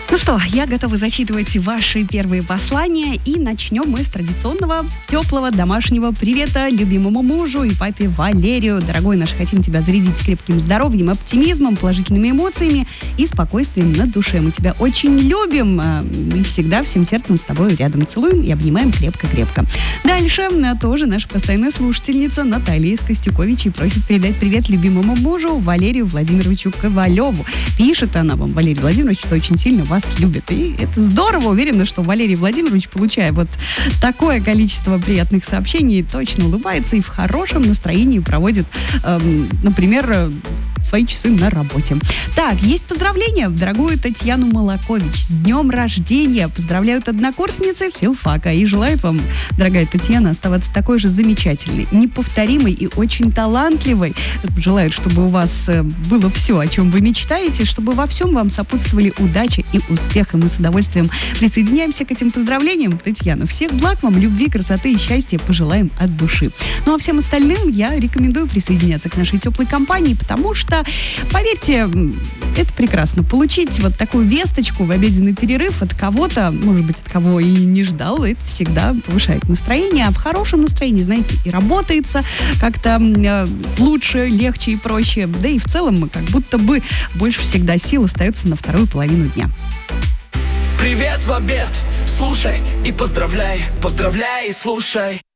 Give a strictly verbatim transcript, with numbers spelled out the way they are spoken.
Ну что, я готова зачитывать ваши первые послания, и начнем мы с традиционного теплого домашнего привета любимому мужу и папе Валерию. Дорогой наш, хотим тебя зарядить крепким здоровьем, оптимизмом, положительными эмоциями и спокойствием на душе. Мы тебя очень любим и всегда всем сердцем с тобой рядом целуем и обнимаем крепко-крепко. Дальше тоже наша постоянная слушательница Наталья из Костюковичей просит передать привет любимому мужу Валерию Владимировичу Ковалеву. Пишет она вам, Валерий Владимирович, что очень сильно вас любит. И это здорово. Уверена, что Валерий Владимирович, получая вот такое количество приятных сообщений, точно улыбается и в хорошем настроении проводит, эм, например, свои часы на работе. Так, есть поздравления. Дорогую Татьяну Молокович, с днем рождения. Поздравляют однокурсницы филфака и желают вам, дорогая Татьяна, оставаться такой же замечательной, неповторимой и очень талантливой. Желают, чтобы у вас было все, о чем вы мечтаете, чтобы во всем вам сопутствовали удача и успех. И мы с удовольствием присоединяемся к этим поздравлениям. Татьяна, всех благ вам, любви, красоты и счастья пожелаем от души. Ну а всем остальным я рекомендую присоединяться к нашей теплой компании, потому что Что, поверьте, это прекрасно. Получить вот такую весточку в обеденный перерыв от кого-то, может быть, от кого и не ждал, это всегда повышает настроение. А в хорошем настроении, знаете, и работается как-то э, лучше, легче и проще. Да и в целом как будто бы больше всегда сил остается на вторую половину дня. Привет в обед, слушай и поздравляй, поздравляй и слушай.